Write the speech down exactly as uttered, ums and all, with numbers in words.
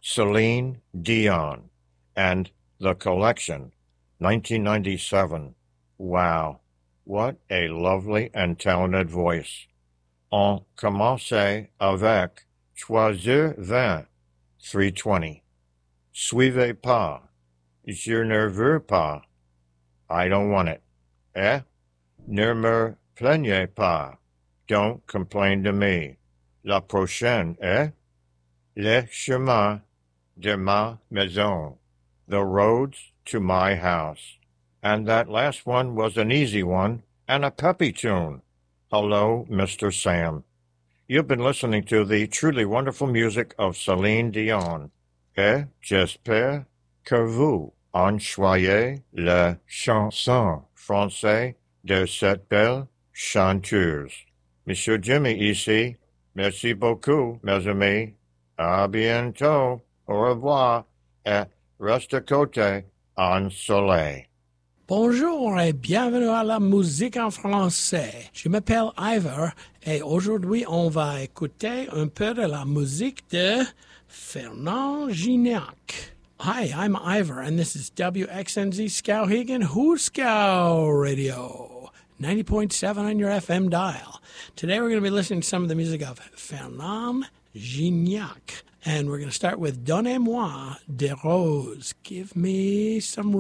Celine Dion, and The Collection, nineteen ninety-seven. Wow, what a lovely and talented voice. On commençait avec Choisir vingt, three twenty. Suivez pas, je ne veux pas, I don't want it. Eh? Ne me plaignez pas, don't complain to me. La prochaine, eh? Les chemins de ma maison, the roads to my house. And that last one was an easy one and a peppy tune. Hello, Mister Sam. You've been listening to the truly wonderful music of Celine Dion. Et j'espère que vous enjoyez la chanson française de cette belle chanteuse. Monsieur Jimmy ici. Merci beaucoup, mes amis. À bientôt. Au revoir. Et reste à côté en soleil. Bonjour et bienvenue à la musique en français. Je m'appelle Ivor et aujourd'hui on va écouter un peu de la musique de Fernand Gignac. Hi, I'm Ivor and this is W X N Z Skowhegan Hooskow Radio, ninety point seven on your F M dial. Today we're going to be listening to some of the music of Fernand Gignac. And we're going to start with Donnez-moi des roses. Give me some